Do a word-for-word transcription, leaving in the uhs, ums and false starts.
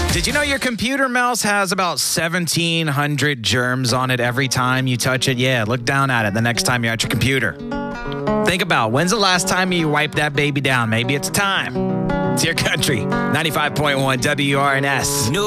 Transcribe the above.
Did you know your computer mouse has about seventeen hundred germs on it every time you touch it? Yeah, look down at it the next time you're at your computer. Think about when's the last time you wiped that baby down? Maybe it's time. It's your country. ninety-five point one W R N S.